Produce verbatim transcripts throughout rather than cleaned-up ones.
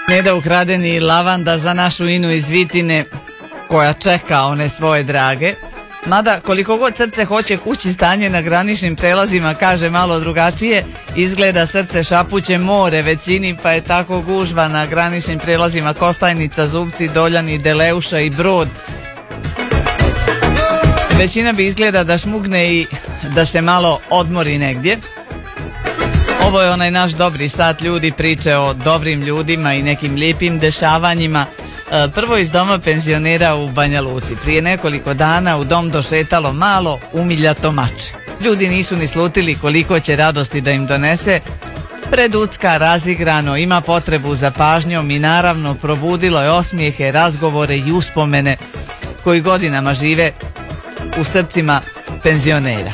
Ne da ukradeni lavanda za našu Inu iz Vitine koja čeka one svoje drage. Mada koliko god srce hoće kući, stanje na graničnim prelazima kaže malo drugačije. Izgleda srce šapuće more većini, pa je tako gužva na graničnim prelazima Kostajnica, Zubci, Doljani, Deleuša i Brod. Većina bi izgleda da šmugne i da se malo odmori negdje. Ovo je onaj naš dobri sat ljudi, priče o dobrim ljudima i nekim lijepim dešavanjima. Prvo iz doma penzionera u Banja Luci. Prije nekoliko dana u dom došetalo malo umiljato mače. Ljudi nisu ni slutili koliko će radosti da im donese. Preducka, razigrano, ima potrebu za pažnjom i naravno probudilo je osmijehe, razgovore i uspomene koji godinama žive u srcima penzionera.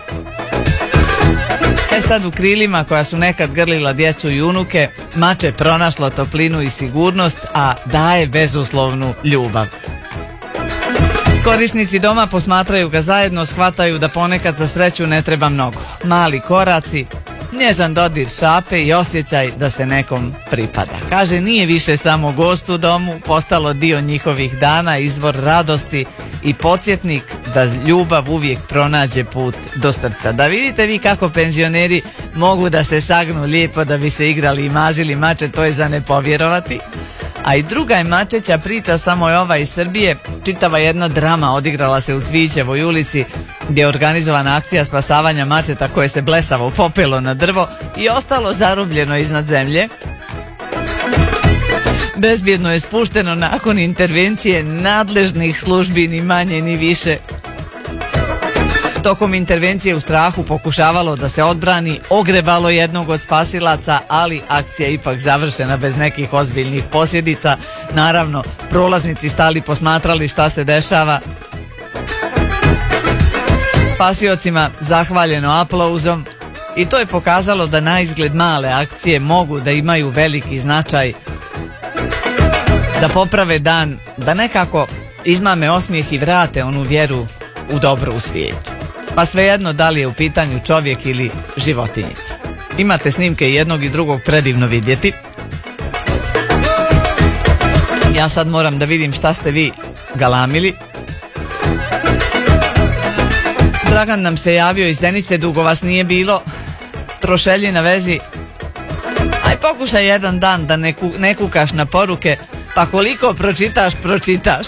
E sad u krilima koja su nekad grlila djecu i unuke, mače pronašlo toplinu i sigurnost, a daje bezuslovnu ljubav. Korisnici doma posmatraju ga zajedno, shvataju da ponekad za sreću ne treba mnogo. Mali koraci, nježan dodir šape i osjećaj da se nekom pripada. Kaže, nije više samo gost u domu, postalo dio njihovih dana, izvor radosti i podsjetnik da ljubav uvijek pronađe put do srca. Da vidite vi kako penzioneri mogu da se sagnu lijepo da bi se igrali i mazili mače, to je za ne povjerovati. A i druga je mačeća priča, samo je ova iz Srbije. Čitava jedna drama odigrala se u Cvićevoj ulici gdje je organizovana akcija spasavanja mačeta koje se blesavo popelo na drvo i ostalo zarobljeno iznad zemlje. Bezbjedno je spušteno nakon intervencije nadležnih službi, ni manje ni više. Tokom intervencije u strahu pokušavalo da se odbrani, ogrebalo jednog od spasilaca, ali akcija je ipak završena bez nekih ozbiljnih posljedica. Naravno, prolaznici stali posmatrali šta se dešava. Spasiocima zahvaljeno aplauzom i to je pokazalo da na izgled male akcije mogu da imaju veliki značaj, da poprave dan, da nekako izmame osmijeh i vrate onu vjeru u dobro u svijetu. Pa svejedno da li je u pitanju čovjek ili životinjica. Imate snimke jednog i drugog predivno vidjeti. Ja sad moram da vidim šta ste vi galamili. Dragan nam se javio iz Zenice, dugo vas nije bilo. Trošelji na vezi. Aj pokušaj jedan dan da ne, ku, ne kukaš na poruke, pa koliko pročitaš, pročitaš.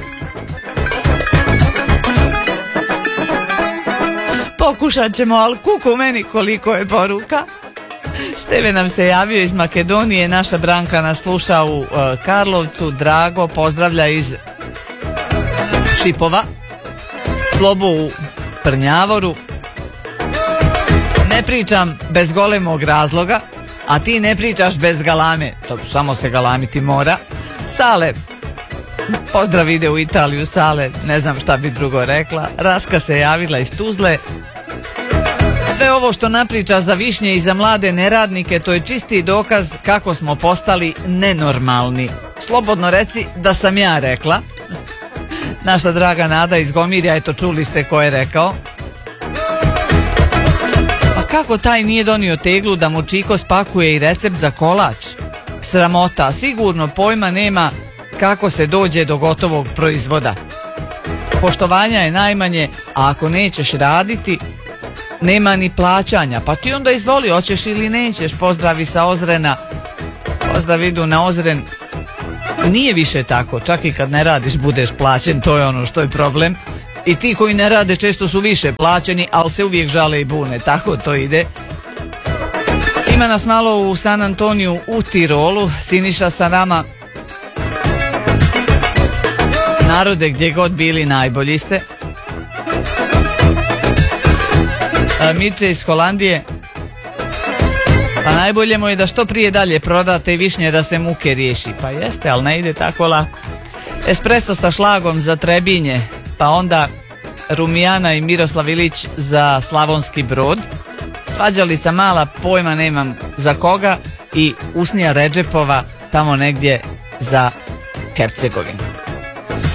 Pokušat ćemo, ali kuku meni koliko je poruka. Steve nam se javio iz Makedonije, naša Branka nas sluša u uh, Karlovcu, Drago pozdravlja iz Šipova, Slobo u Prnjavoru. Ne pričam bez golemog razloga, a ti ne pričaš bez galame, to samo se galamiti mora. Sale, pozdrav ide u Italiju, Sale, ne znam šta bi drugo rekla. Raska se javila iz Tuzle. Sve ovo što napriča za višnje i za mlade neradnike, to je čisti dokaz kako smo postali nenormalni. Slobodno reci da sam ja rekla. Naša draga Nada iz Gomirja, eto čuli ste ko je rekao. A kako taj nije donio teglu da mu Čiko spakuje i recept za kolač? Sramota, sigurno pojma nema kako se dođe do gotovog proizvoda. Poštovanja je najmanje, a ako nećeš raditi, nema ni plaćanja, pa ti onda izvoli, hoćeš ili nećeš. Pozdravi sa Ozrena. Pozdrav idu na Ozren. Nije više tako, čak i kad ne radiš budeš plaćen, to je ono što je problem. I ti koji ne rade često su više plaćeni, ali se uvijek žale i bune, tako to ide. Ima nas malo u San Antoniju u Tirolu, Siniša sa nama. Narode, gdje god bili, najbolji ste. Mirče iz Holandije. Pa najbolje mu je da što prije dalje prodate višnje da se muke riješi. Pa jeste, ali ne ide tako lako. Espresso sa šlagom za Trebinje, pa onda Rumijana i Miroslav Ilić za Slavonski Brod. Svađalica mala, pojma nemam za koga, i Usnija Redžepova tamo negdje za Hercegovinu.